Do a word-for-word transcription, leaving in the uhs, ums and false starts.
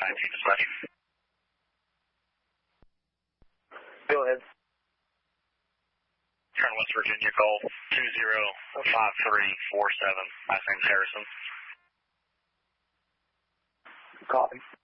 nineteen dispatch. Go ahead. Turn West Virginia, call two zero five three four seven. Last name's Harrison. Copy.